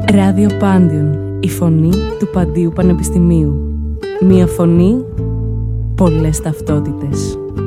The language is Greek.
Ράδιο Πάντιον, η φωνή του Παντίου Πανεπιστημίου. Μία φωνή, πολλές ταυτότητες.